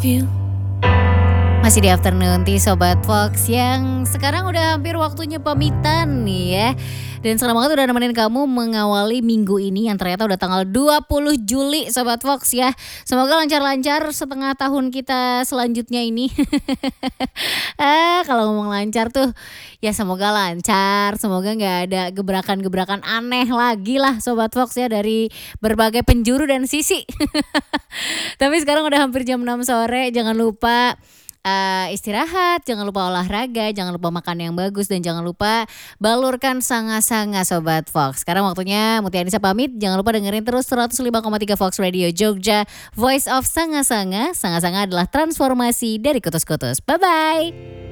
you. Masih di afternoon tea Sobat Fox yang sekarang udah hampir waktunya pamitan nih ya. Dan senang banget udah nemenin kamu mengawali minggu ini yang ternyata udah tanggal 20 Juli Sobat Fox ya. Semoga lancar-lancar setengah tahun kita selanjutnya ini. Kalau ngomong lancar tuh ya semoga lancar, semoga nggak ada gebrakan-gebrakan aneh lagi lah Sobat Fox ya dari berbagai penjuru dan sisi. Tapi sekarang udah hampir jam 6 sore, jangan lupa istirahat, jangan lupa olahraga, jangan lupa makan yang bagus, dan jangan lupa balurkan sanga-sanga Sobat Fox. Sekarang waktunya Mutia Anissa pamit, jangan lupa dengerin terus 105,3 Fox Radio Jogja, Voice of Sanga-sanga. Sanga-sanga adalah transformasi dari kutus-kutus. Bye-bye.